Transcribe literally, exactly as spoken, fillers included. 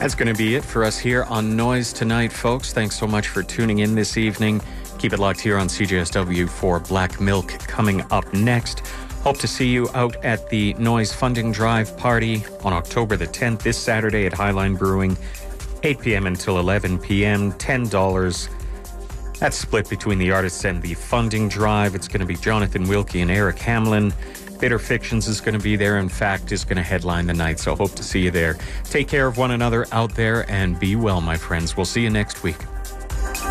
That's going to be it for us here on Noise tonight, folks. Thanks so much for tuning in this evening. Keep it locked here on C J S W for Black Milk coming up next. Hope to see you out at the Noise Funding Drive party on October the tenth, this Saturday at Highline Brewing, eight p.m. until eleven p.m., ten dollars. That's split between the artists and the funding drive. It's going to be Jonathan Wilkie and Eric Hamlin. Bitter Fictions is going to be there. In fact, is going to headline the night, so hope to see you there. Take care of one another out there and be well, my friends. We'll see you next week.